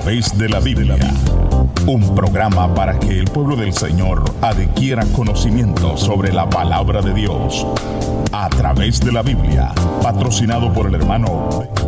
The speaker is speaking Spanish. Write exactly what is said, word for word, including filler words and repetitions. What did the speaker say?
través de la Biblia. Un programa para que el pueblo del Señor adquiera conocimiento sobre la palabra de Dios. A través de la Biblia, patrocinado por el hermano